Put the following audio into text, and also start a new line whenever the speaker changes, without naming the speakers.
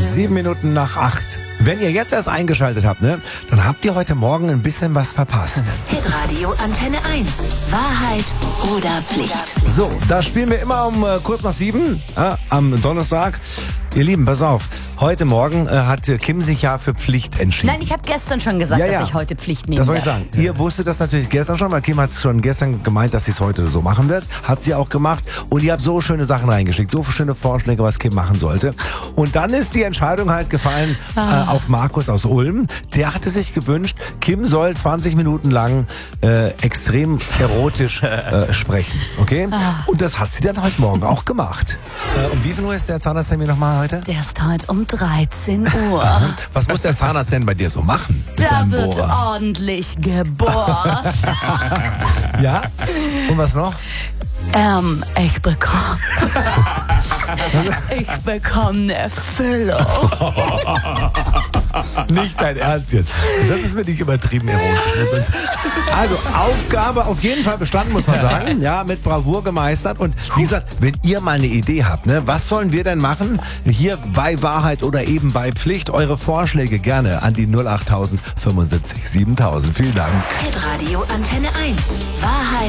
7:07. Wenn ihr jetzt erst eingeschaltet habt, ne, dann habt ihr heute Morgen ein bisschen was verpasst.
Hitradio Antenne 1. Wahrheit oder Pflicht?
So, da spielen wir immer um kurz nach 7 am Donnerstag. Ihr Lieben, pass auf. Heute Morgen hat Kim sich ja für Pflicht entschieden.
Nein, ich habe gestern schon gesagt, dass ich heute Pflicht nehme.
Das soll ich sagen. Ihr wusstet das natürlich gestern schon, weil Kim hat es schon gestern gemeint, dass sie es heute so machen wird. Hat sie auch gemacht. Und ihr habt so schöne Sachen reingeschickt, so schöne Vorschläge, was Kim machen sollte. Und dann ist die Entscheidung halt gefallen auf Markus aus Ulm. Der hatte sich gewünscht, Kim soll 20 Minuten lang extrem erotisch sprechen. Okay? Und das hat sie dann heute Morgen auch gemacht. Um wie viel Uhr ist der Zahnarzttermin nochmal heute?
Der ist heute um 13 Uhr.
Was muss der Zahnarzt denn bei dir so machen?
Da wird ordentlich gebohrt.
Ja? Und was noch?
Ich bekomme eine Füllung.
Nicht dein Ernst jetzt. Das ist wirklich übertrieben erotisch. Also Aufgabe auf jeden Fall bestanden, muss man sagen. Ja, mit Bravour gemeistert. Und wie gesagt, wenn ihr mal eine Idee habt, ne, was sollen wir denn machen? Hier bei Wahrheit oder eben bei Pflicht. Eure Vorschläge gerne an die 08000 75 7000. Vielen Dank.
Hitradio Antenne 1. Wahrheit